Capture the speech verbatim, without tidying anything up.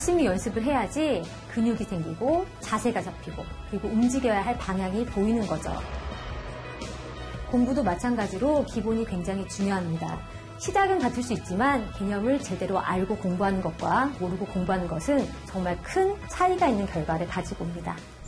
열심히 연습을 해야지 근육이 생기고 자세가 잡히고 그리고 움직여야 할 방향이 보이는 거죠. 공부도 마찬가지로 기본이 굉장히 중요합니다. 시작은 같을 수 있지만 개념을 제대로 알고 공부하는 것과 모르고 공부하는 것은 정말 큰 차이가 있는 결과를 가지고 옵니다.